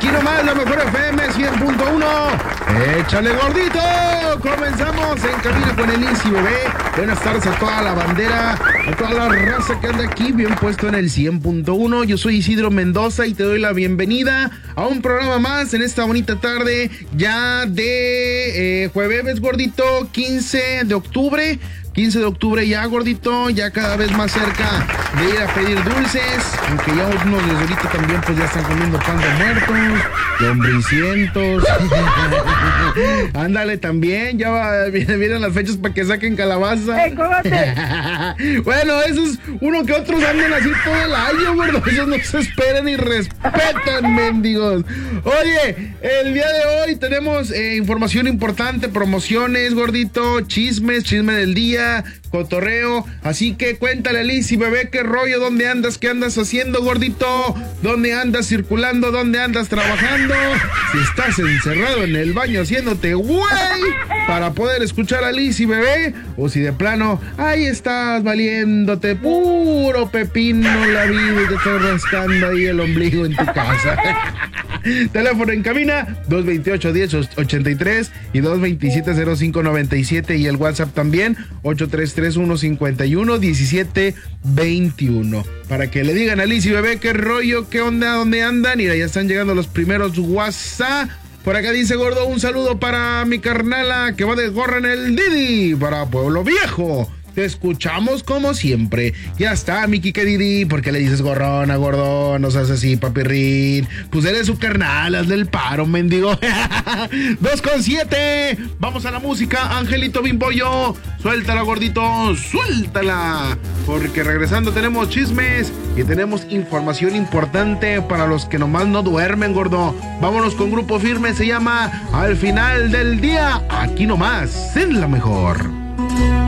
Aquí nomás, la mejor FM 100.1. Échale, gordito. Comenzamos en cabina con el Easy Bebé. Buenas tardes a toda la bandera, a toda la raza que anda aquí, bien puesto en el 100.1. Yo soy Isidro Mendoza y te doy la bienvenida a un programa más en esta bonita tarde, ya de jueves, gordito, 15 de octubre. 15 de octubre ya, gordito, ya cada vez más cerca de ir a pedir dulces, aunque ya unos desde ahorita también pues ya están comiendo pan de muertos, lombricientos. Ándale también, ya vienen las fechas para que saquen calabaza. Bueno, esos uno que otros andan así todo el año, gordo, esos no se esperan y respetan, mendigos. Oye, el día de hoy tenemos información importante, promociones, gordito, chisme del día, cotorreo, así que cuéntale a Lizzy Bebé qué rollo, dónde andas, qué andas haciendo, gordito, dónde andas circulando, dónde andas trabajando, si estás encerrado en el baño haciéndote güey para poder escuchar a Lizzy Bebé, o si de plano ahí estás valiéndote puro pepino la vida y te estás rascando ahí el ombligo en tu casa. Teléfono en cabina 228-1083 y 227-0597 y el WhatsApp también 8331-51-1721 para que le digan a Lizzy Bebé qué rollo, qué onda, dónde andan. Mira, ya están llegando los primeros WhatsApp. Por acá dice gordo, un saludo para mi carnala que va de gorra en el Didi para Pueblo Viejo. Te escuchamos como siempre. Ya está, mi Kike Didi. ¿Por qué le dices gorrona, gordón? No seas así, papirrín. Pues eres su carnal, hazle el paro, mendigo. 2:07. Vamos a la música, Angelito Bimbollo. Suéltala, gordito, suéltala. Porque regresando tenemos chismes y tenemos información importante para los que nomás no duermen, gordo. Vámonos con Grupo Firme, se llama Al Final del Día. Aquí nomás, en la mejor.